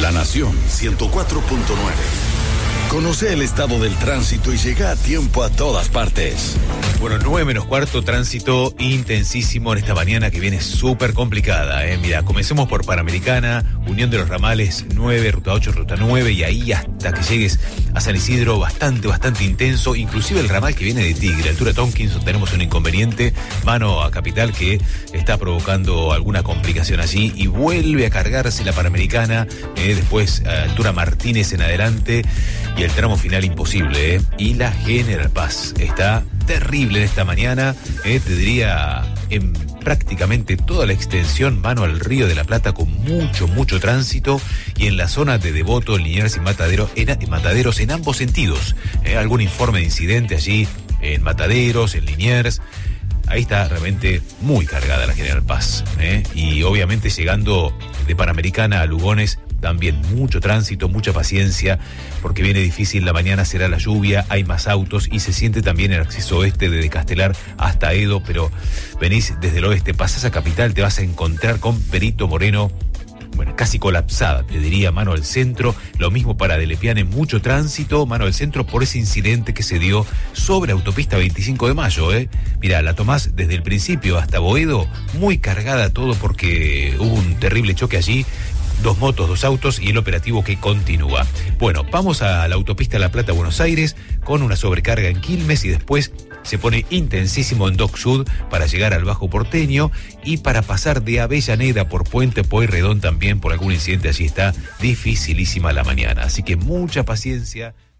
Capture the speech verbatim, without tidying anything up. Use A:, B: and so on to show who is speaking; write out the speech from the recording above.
A: La Nación ciento cuatro punto nueve. Conoce el estado del tránsito y llega a tiempo a todas partes.
B: Bueno, nueve menos cuarto, tránsito intensísimo en esta mañana que viene súper complicada. ¿eh? Mira, comencemos por Panamericana, Unión de los Ramales nueve, Ruta ocho, Ruta nueve, y ahí hasta que llegues a San Isidro, bastante, bastante intenso. Inclusive el ramal que viene de Tigre, altura Tompkins, tenemos un inconveniente, mano a Capital, que está provocando alguna complicación allí, y vuelve a cargarse la Panamericana, eh, después a altura Martínez en adelante, y el tramo final imposible, ¿eh? Y la General Paz está terrible en esta mañana, eh, te diría en prácticamente toda la extensión, mano al Río de la Plata, con mucho, mucho tránsito, y en la zona de Devoto, Liniers y Matadero, en, en Mataderos en ambos sentidos. Eh, algún informe de incidente allí en Mataderos, en Liniers. Ahí está realmente muy cargada la General Paz, ¿eh? Y obviamente llegando de Panamericana a Lugones, también mucho tránsito, mucha paciencia, porque viene difícil la mañana, será la lluvia, hay más autos y se siente también el acceso oeste desde Castelar hasta Edo, pero venís desde el oeste, pasás a Capital, te vas a encontrar con Perito Moreno, bueno, casi colapsada, te diría, mano al centro. Lo mismo para Delepiane, mucho tránsito, mano al centro, por ese incidente que se dio sobre autopista veinticinco de mayo, ¿eh? Mirá, la tomás desde el principio hasta Boedo, muy cargada todo porque hubo un terrible choque allí. Dos motos, dos autos y el operativo que continúa. Bueno, vamos a la autopista La Plata, Buenos Aires, con una sobrecarga en Quilmes, y después se pone intensísimo en Dock Sud para llegar al Bajo Porteño, y para pasar de Avellaneda por Puente Pueyrredón también por algún incidente allí está dificilísima la mañana. Así que mucha paciencia.